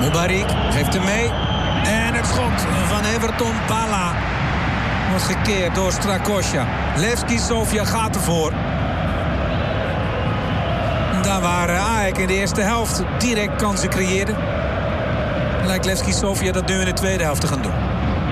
Mubarak geeft hem mee. En het schot van Everton Bala wordt gekeerd door Strakosja. Levski Sofia gaat ervoor. Daar waar AEK in de eerste helft direct kansen creëerde, lijkt Levski Sofia dat nu in de tweede helft te gaan doen.